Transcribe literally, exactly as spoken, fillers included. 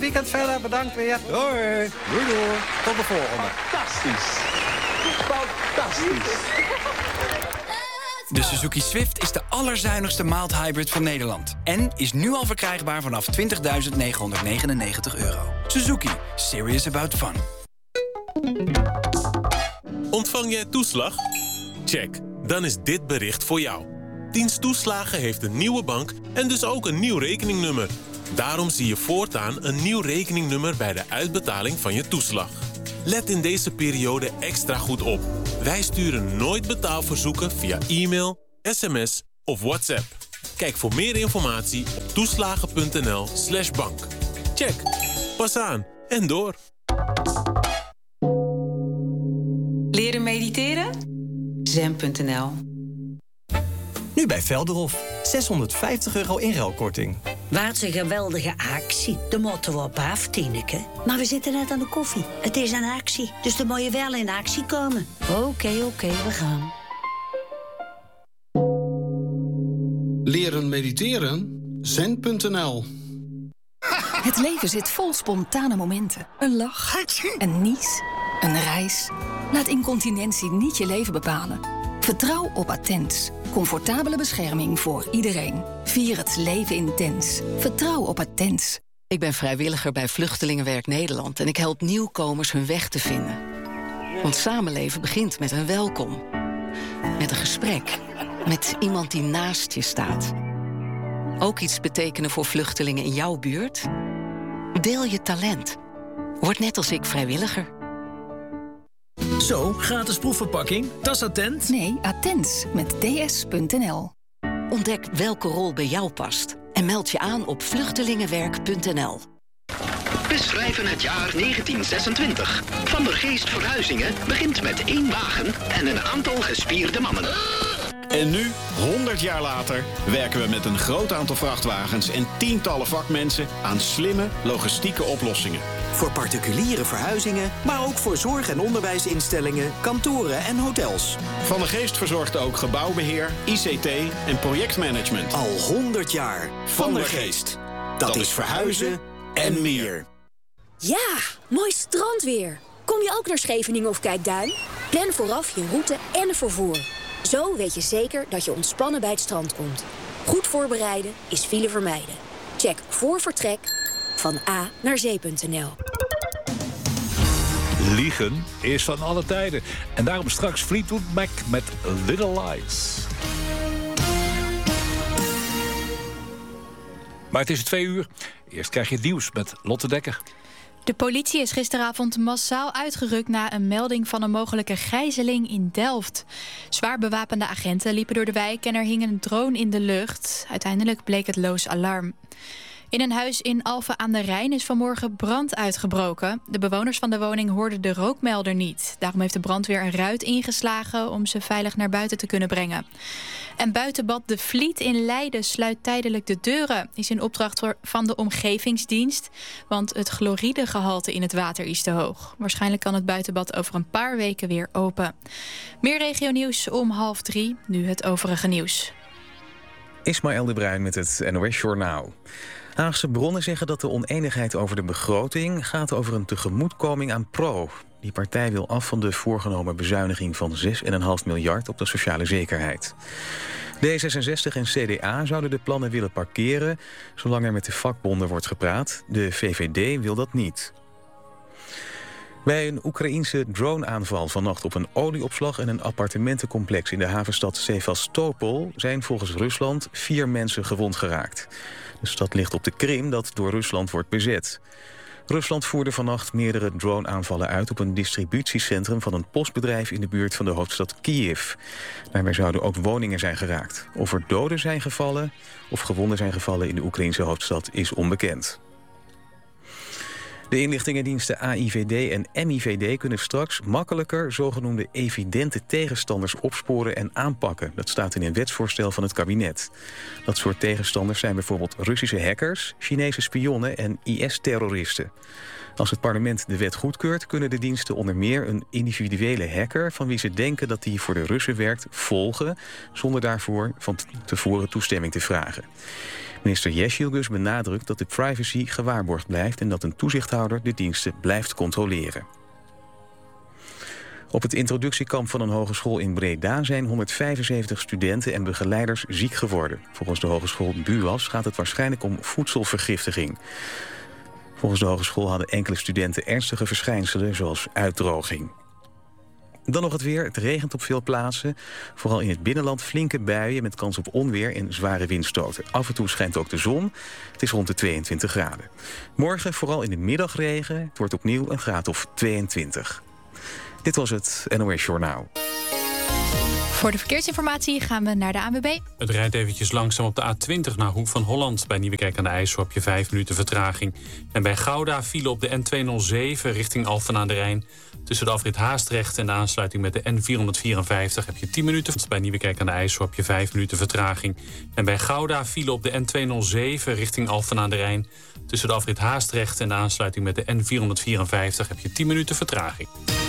weekend verder. Bedankt weer. Doei. Doei, doei. Tot de volgende. Fantastisch. Fantastisch. De Suzuki Swift is de allerzuinigste mild hybrid van Nederland. En is nu al verkrijgbaar vanaf twintigduizend negenhonderdnegenennegentig euro. Suzuki. Serious about fun. Ontvang jij toeslag? Check. Dan is dit bericht voor jou. Dienst Toeslagen heeft een nieuwe bank en dus ook een nieuw rekeningnummer. Daarom zie je voortaan een nieuw rekeningnummer bij de uitbetaling van je toeslag. Let in deze periode extra goed op. Wij sturen nooit betaalverzoeken via e-mail, sms of WhatsApp. Kijk voor meer informatie op toeslagen.nl slash bank. Check. Pas aan en door. Leren mediteren? zen punt n l. Nu bij Velderhof. zeshonderdvijftig euro inruilkorting. Wat een geweldige actie. De moeten we op af, Tineke. Maar we zitten net aan de koffie. Het is een actie, dus dan moet je wel in actie komen. Oké, okay, oké, okay, we gaan. Leren mediteren? zen punt n l. Het leven zit vol spontane momenten. Een lach, een nies, een reis. Laat incontinentie niet je leven bepalen. Vertrouw op Attens. Comfortabele bescherming voor iedereen. Vier het leven intens. Vertrouw op Attens. Ik ben vrijwilliger bij Vluchtelingenwerk Nederland en ik help nieuwkomers hun weg te vinden. Want samenleven begint met een welkom. Met een gesprek. Met iemand die naast je staat. Ook iets betekenen voor vluchtelingen in jouw buurt? Deel je talent. Word net als ik vrijwilliger. Zo, gratis proefverpakking. Tas Attent? Nee, Attens met d s punt n l. Ontdek welke rol bij jou past. En meld je aan op vluchtelingenwerk punt n l. We schrijven het jaar negentien zesentwintig. Van der Geest Verhuizingen begint met één wagen en een aantal gespierde mannen. En nu, honderd jaar later, werken we met een groot aantal vrachtwagens en tientallen vakmensen aan slimme logistieke oplossingen. Voor particuliere verhuizingen, maar ook voor zorg- en onderwijsinstellingen, kantoren en hotels. Van der Geest verzorgt ook gebouwbeheer, I C T en projectmanagement. Al honderd jaar. Van der Geest. Dat, Dat is verhuizen en meer. Ja, mooi strandweer. Kom je ook naar Scheveningen of Kijkduin? Plan vooraf je route en vervoer. Zo weet je zeker dat je ontspannen bij het strand komt. Goed voorbereiden is file vermijden. Check voor vertrek van A naar zee punt n l. Liegen is van alle tijden. En daarom straks Fleetwood Mac met Little Lies. Maar het is twee uur. Eerst krijg je het nieuws met Lotte Dekker. De politie is gisteravond massaal uitgerukt na een melding van een mogelijke gijzeling in Delft. Zwaar bewapende agenten liepen door de wijk en er hing een drone in de lucht. Uiteindelijk bleek het loos alarm. In een huis in Alphen aan de Rijn is vanmorgen brand uitgebroken. De bewoners van de woning hoorden de rookmelder niet. Daarom heeft de brandweer een ruit ingeslagen om ze veilig naar buiten te kunnen brengen. En buitenbad De Vliet in Leiden sluit tijdelijk de deuren. Is in opdracht van de omgevingsdienst, want het chloridegehalte in het water is te hoog. Waarschijnlijk kan het buitenbad over een paar weken weer open. Meer regionieuws om half drie, nu het overige nieuws. Ismaël de Bruin met het N O S-journaal. Haagse bronnen zeggen dat de oneenigheid over de begroting gaat over een tegemoetkoming aan Pro. Die partij wil af van de voorgenomen bezuiniging van zes komma vijf miljard op de sociale zekerheid. D zesenzestig en C D A zouden de plannen willen parkeren zolang er met de vakbonden wordt gepraat. De V V D wil dat niet. Bij een Oekraïense droneaanval vannacht op een olieopslag en een appartementencomplex in de havenstad Sevastopol zijn volgens Rusland vier mensen gewond geraakt. De stad ligt op de Krim dat door Rusland wordt bezet. Rusland voerde vannacht meerdere droneaanvallen uit op een distributiecentrum van een postbedrijf in de buurt van de hoofdstad Kiev. Daarbij zouden ook woningen zijn geraakt. Of er doden zijn gevallen of gewonden zijn gevallen in de Oekraïense hoofdstad is onbekend. De inlichtingendiensten A I V D en M I V D kunnen straks makkelijker zogenoemde evidente tegenstanders opsporen en aanpakken. Dat staat in een wetsvoorstel van het kabinet. Dat soort tegenstanders zijn bijvoorbeeld Russische hackers, Chinese spionnen en I S-terroristen. Als het parlement de wet goedkeurt, kunnen de diensten onder meer een individuele hacker van wie ze denken dat hij voor de Russen werkt, volgen, zonder daarvoor van tevoren toestemming te vragen. Minister Yeşilgöz benadrukt dat de privacy gewaarborgd blijft en dat een toezichthouder de diensten blijft controleren. Op het introductiekamp van een hogeschool in Breda zijn honderdvijfenzeventig studenten en begeleiders ziek geworden. Volgens de hogeschool BUAS gaat het waarschijnlijk om voedselvergiftiging. Volgens de hogeschool hadden enkele studenten ernstige verschijnselen zoals uitdroging. Dan nog het weer. Het regent op veel plaatsen. Vooral in het binnenland flinke buien met kans op onweer en zware windstoten. Af en toe schijnt ook de zon. Het is rond de tweeëntwintig graden. Morgen vooral in de middag regen. Het wordt opnieuw een graad of tweeëntwintig. Dit was het N O S Journaal. Voor de verkeersinformatie gaan we naar de A N W B. Het rijdt eventjes langzaam op de A twintig naar Hoek van Holland. Bij Nieuwekerk aan de IJssel heb je vijf minuten vertraging. En bij Gouda file op de N tweehonderdzeven richting Alphen aan de Rijn. Tussen de afrit Haastrecht en de aansluiting met de N vierhonderdvierenvijftig heb je tien minuten. Bij Nieuwekerk aan de IJssel heb je vijf minuten vertraging. En bij Gouda file op de N tweehonderdzeven richting Alphen aan de Rijn. Tussen de afrit Haastrecht en de aansluiting met de N vierhonderdvierenvijftig heb je tien minuten vertraging.